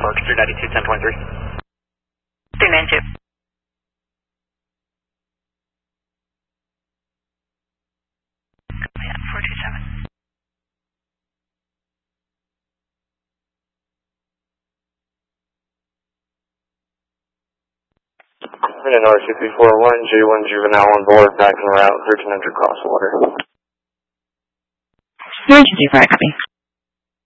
Park, 392, 1023. 392. Yeah, 427. RC341, J1 Juvenile on board, back en route, 1300 Crosswater. 325, copy.